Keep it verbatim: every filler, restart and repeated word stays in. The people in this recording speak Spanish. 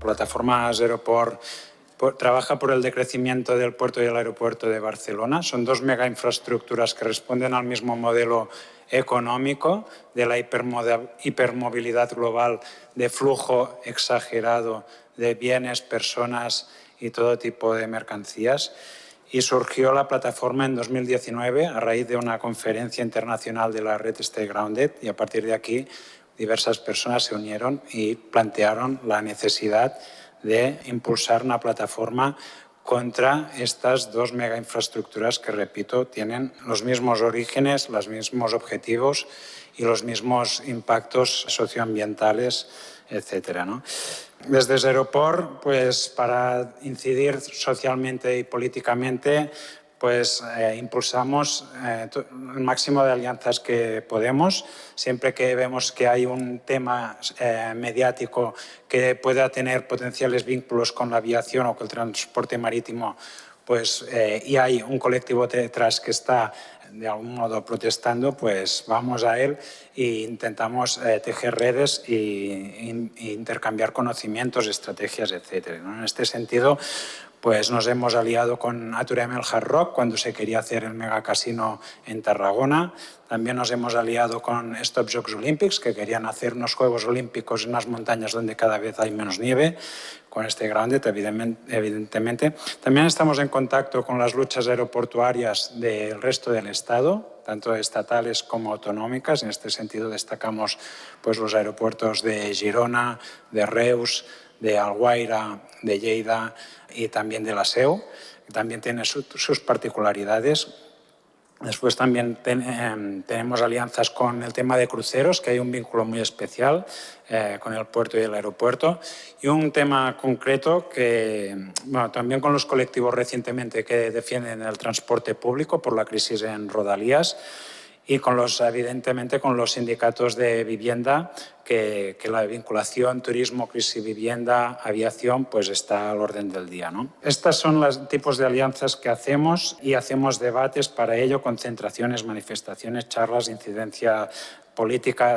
Plataforma Aeroport trabaja por el decrecimiento del puerto y el aeropuerto de Barcelona. Son dos mega infraestructuras que responden al mismo modelo económico de la hipermovilidad global, de flujo exagerado de bienes, personas y todo tipo de mercancías. Y surgió la plataforma en dos mil diecinueve a raíz de una conferencia internacional de la red Stay Grounded, y a partir de aquí diversas personas se unieron y plantearon la necesidad de impulsar una plataforma contra estas dos mega infraestructuras que, repito, tienen los mismos orígenes, los mismos objetivos y los mismos impactos socioambientales, etcétera, ¿no? Desde Aeroport, pues para incidir socialmente y políticamente, pues eh, impulsamos eh, el máximo de alianzas que podemos. Siempre que vemos que hay un tema eh, mediático que pueda tener potenciales vínculos con la aviación o con el transporte marítimo, pues, eh, y hay un colectivo detrás que está de algún modo protestando, pues vamos a él e intentamos eh, tejer redes e, e intercambiar conocimientos, estrategias, etcétera, ¿no? En este sentido, pues nos hemos aliado con Aturem el Hard Rock cuando se quería hacer el megacasino en Tarragona. También nos hemos aliado con Stop Jocs Olympics, que querían hacer unos Juegos Olímpicos en unas montañas donde cada vez hay menos nieve, con este Grounded, evidentemente. También estamos en contacto con las luchas aeroportuarias del resto del Estado, tanto estatales como autonómicas. En este sentido destacamos pues, los aeropuertos de Girona, de Reus, de Alguaire, de Lleida y también de la S E U, que también tiene su, sus particularidades. Después también ten, eh, tenemos alianzas con el tema de cruceros, que hay un vínculo muy especial eh, con el puerto y el aeropuerto. Y un tema concreto que, bueno, también con los colectivos recientemente que defienden el transporte público por la crisis en Rodalías, y con los, evidentemente con los sindicatos de vivienda, que, que la vinculación turismo, crisis vivienda, aviación, pues está al orden del día, ¿no? Estos son los tipos de alianzas que hacemos, y hacemos debates para ello, concentraciones, manifestaciones, charlas, incidencia política.